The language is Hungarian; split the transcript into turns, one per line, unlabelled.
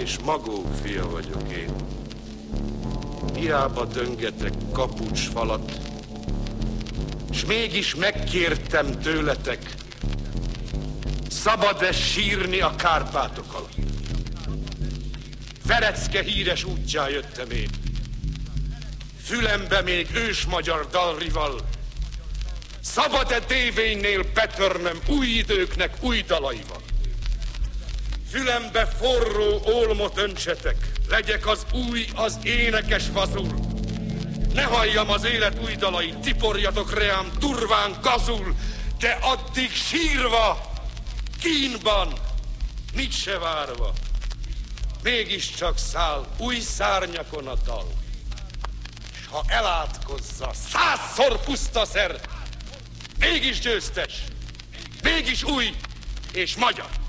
és Magó fia vagyok én. Hiába döngetek kapucsfalat, s mégis megkértem tőletek, szabad-e sírni a Kárpátok alatt? Verecke híres útján jöttem én. Fülembe még ősmagyar dalrival. Szabad-e dévénynél betörnöm új időknek új dalaival? Fülembe forró ólmot öntsetek, legyek az új, az énekes vazul. Ne halljam az élet új dalait, tiporjatok reám durván gazul, de addig sírva, kínban, mit se várva, mégiscsak száll új szárnyakon a dal. S ha elátkozza 100-szor pusztaszer, mégis győztes, mégis új és magyar.